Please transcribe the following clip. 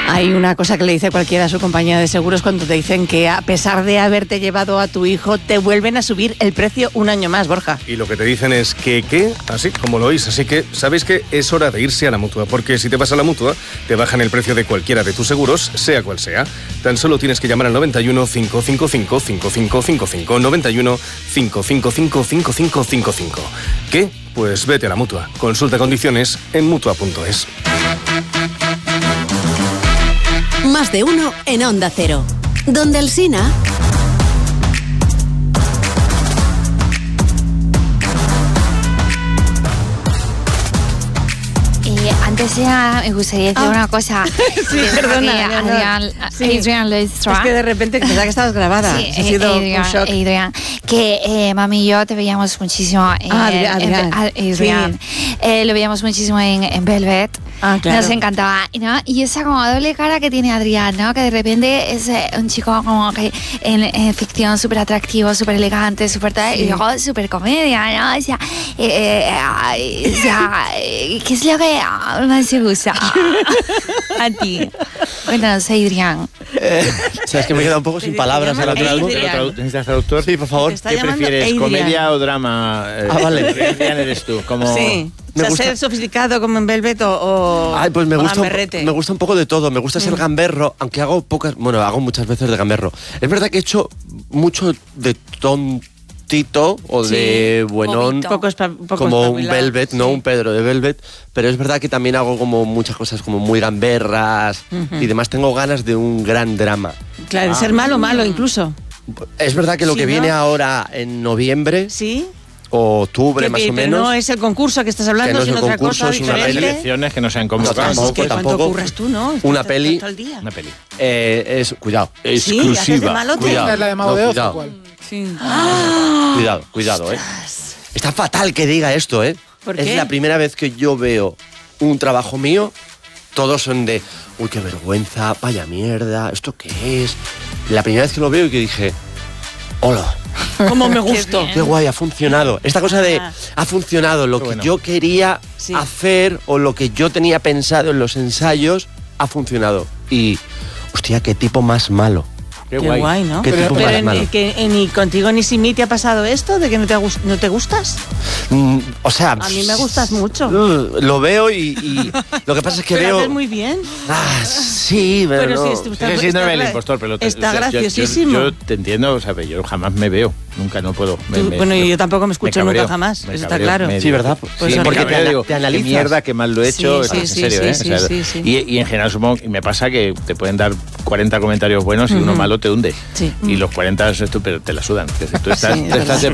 Hay una cosa que le dice cualquiera a su compañía de seguros cuando te dicen que a pesar de haberte llevado a tu hijo, te vuelven a subir el precio un año más, Borja. Y lo que te dicen es que, así como lo oís, así que sabéis que es hora de irse a la Mutua, porque si te vas a la Mutua, te bajan el precio de cualquiera de tus seguros, sea cual sea. Tan solo tienes que llamar al 91 555 5555, 91 555 5555. ¿Qué? Pues vete a la Mutua. Consulta condiciones en Mutua.es. Más de uno en Onda Cero. Donde Alsina... Antes me gustaría decir una cosa. Sí, perdona. Adrián Leistra. Es que de repente pensaba que estabas grabada. Sí, ha sido un shock. Adrián, que mami y yo te veíamos muchísimo. Adrián. Lo veíamos muchísimo en Velvet. Ah, claro. Nos encantaba, ¿no? Y esa como doble cara que tiene Adrián, ¿no? Que de repente es un chico como que en ficción súper atractivo, súper elegante, súper tal, y luego súper comedia, ¿no? O sea, ¿qué es lo que más te gusta a ti? Cuéntanos, Adrián. Es que me he quedado un poco sin palabras. ¿Necesitas traductor? Sí, por favor. ¿Qué prefieres, Adrián. comedia o drama? Vale. Adrián eres tú. Como... Sí. Me gusta. Ser sofisticado como en Velvet o Ay, pues me gusta gamberrete. un poco de todo. Me gusta ser gamberro, aunque hago muchas veces de gamberro. Es verdad que he hecho mucho de tontito o de buenón, Pocos como un espabilado. Velvet, no un Pedro de Velvet, pero es verdad que también hago como muchas cosas como muy gamberras y demás. Tengo ganas de un gran drama. Claro, ser malo incluso. Es verdad que lo Sí, que ¿no? viene ahora en noviembre Sí. o octubre más o Pero menos. no es el concurso que estás hablando, Que no es sino el otra concurso, cosa es una diferente. elecciones que no se han No, convocado. Es que cuánto tampoco. curras tú, ¿no? Una Estás peli. todo el día. Una peli. Cuidado. Sí, haces de malote. Cuidado. ¿Es la de Mago de Oz o cuidado. cuál? Sí. Cuidado, Está fatal que diga esto, ¿Por Es qué? la primera vez que yo veo un trabajo mío, todos son de, uy, qué vergüenza, vaya mierda, ¿esto qué es? La primera vez que lo veo y que dije, hola, Cómo me gustó. qué guay, ha funcionado. Esta cosa de, ha funcionado, lo Qué que bueno. yo quería Sí. hacer o lo que yo tenía pensado en los ensayos, ha funcionado. Y, hostia, qué tipo más malo. Qué Qué guay. guay, ¿no? Qué tipo Pero más malo. ni contigo ni sin mí te ha pasado esto de que no te gustas. O sea... A mí me gustas mucho. Lo veo y lo que pasa es que Pero veo... haces muy bien. Sí, pero Pero no. sí, está Sigue siendo el gra- impostor, pero está yo graciosísimo. Yo te entiendo, o sea, yo jamás me veo, nunca, no puedo. Bueno, y yo tampoco me escucho cabreo, nunca jamás, me eso está cabreo, claro. me Sí, digo, ¿verdad? Pues sí, me porque cabreo. digo, te qué analizas. mierda, qué mal lo he hecho, Sí, en sí, serio, sí, ¿eh? sí, O sea, sí, sí. Y en general supongo, y me pasa que te pueden dar 40 comentarios buenos y uno malo te hunde. Sí. Y los 40 pero te la sudan. Que si tú estás, Sí, es te estás verdad.